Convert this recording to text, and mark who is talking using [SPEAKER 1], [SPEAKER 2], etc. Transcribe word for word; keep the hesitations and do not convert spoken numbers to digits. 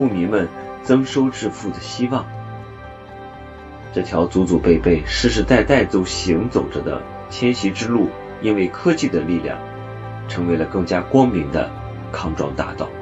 [SPEAKER 1] 牧民们增收致富的希望。这条祖祖辈辈、世世代代都行走着的迁徙之路，因为科技的力量，成为了更加光明的康庄大道。